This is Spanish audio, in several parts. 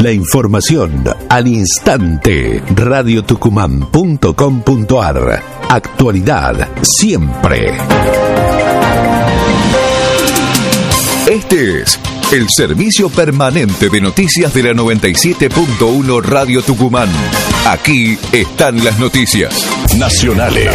La información al instante. radiotucumán.com.ar. Actualidad siempre. Este es el servicio permanente de noticias de la 97.1 Radio Tucumán. Aquí están las noticias nacionales.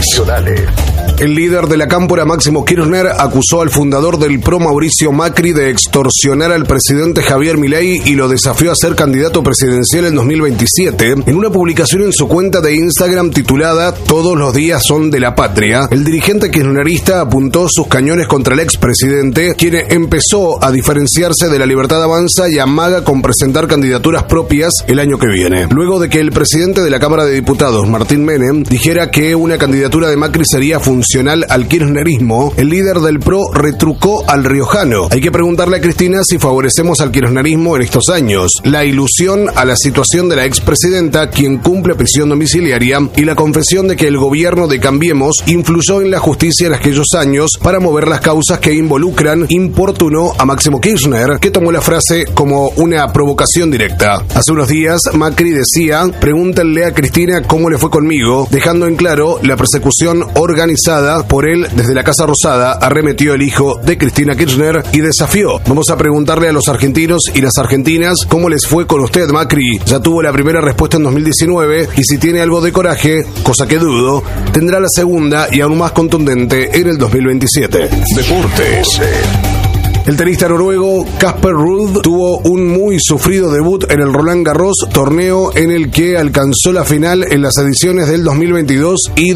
El líder de la cámpora, Máximo Kirchner, acusó al fundador del PRO, Mauricio Macri, de extorsionar al presidente Javier Milei y lo desafió a ser candidato presidencial en 2027. En una publicación en su cuenta de Instagram titulada "Todos los días son de la patria", el dirigente kirchnerista apuntó sus cañones contra el expresidente, quien empezó a diferenciarse de La Libertad Avanza y amaga con presentar candidaturas propias el año que viene. Luego de que el presidente de la Cámara de Diputados, Martín Menem, dijera que una candidatura de Macri sería funcional al kirchnerismo, el líder del PRO retrucó al riojano: "Hay que preguntarle a Cristina si favorecemos al kirchnerismo en estos años". La ilusión a la situación de la expresidenta, quien cumple prisión domiciliaria, y la confesión de que el gobierno de Cambiemos influyó en la justicia en aquellos años para mover las causas que involucran, importunó a Máximo Kirchner, que tomó la frase como una provocación directa. Hace unos días, Macri decía: "Pregúntenle a Cristina cómo le fue conmigo", dejando en claro la persecución organizada por él desde la Casa Rosada. Arremetió el hijo de Cristina Kirchner y desafió: "Vamos a preguntarle a los argentinos y las argentinas cómo les fue con usted, Macri. Ya tuvo la primera respuesta en 2019 y si tiene algo de coraje, cosa que dudo, tendrá la segunda y aún más contundente en el 2027. Deportes. El tenista noruego Casper Ruud tuvo un muy sufrido debut en el Roland Garros, torneo en el que alcanzó la final en las ediciones del 2022 y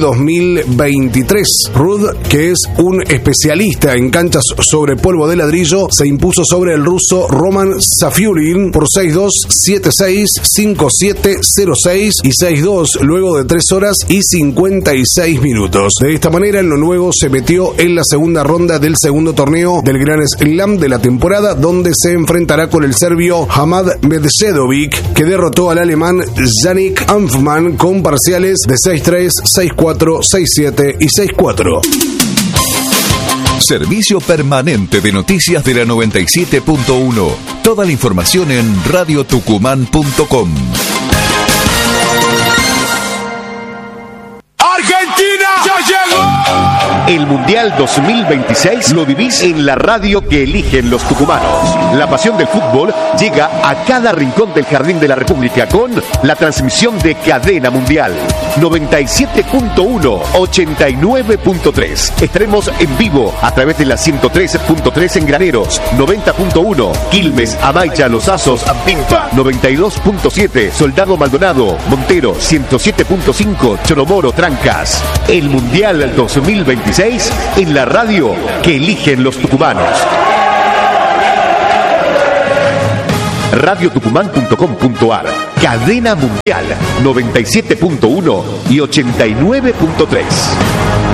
2023. Ruud, que es un especialista en canchas sobre polvo de ladrillo, se impuso sobre el ruso Roman Safiullin por 6-2, 7-6, 5-7, 0-6 y 6-2 luego de 3 horas y 56 minutos. De esta manera, el noruego se metió en la segunda ronda del segundo torneo del Grand Slam de la temporada, donde se enfrentará con el serbio Hamad Medsedovic, que derrotó al alemán Yannick Hanfmann con parciales de 6-3, 6-4, 6-7 y 6-4. Servicio permanente de noticias de la 97.1. Toda la información en radiotucumán.com. ¡Argentina ya llegó! El Mundial 2026 lo vivís en la radio que eligen los tucumanos. La pasión del fútbol llega a cada rincón del Jardín de la República con la transmisión de Cadena Mundial 97.1, 89.3. Estaremos en vivo a través de la 103.3 en Graneros, 90.1 Quilmes, Amaicha, Los Asos, Ampimpa, 92.7 Soldado Maldonado, Montero, 107.5 Choromoro, Trancas. El Mundial 2026 en la radio que eligen los tucumanos. radiotucumán.com.ar. Cadena Mundial 97.1 y 89.3.